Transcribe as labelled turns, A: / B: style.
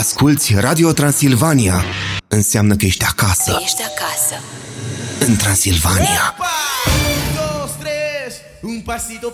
A: asculți Radio Transilvania, înseamnă că ești acasă.
B: Ești acasă.
A: În Transilvania.
C: Un pasito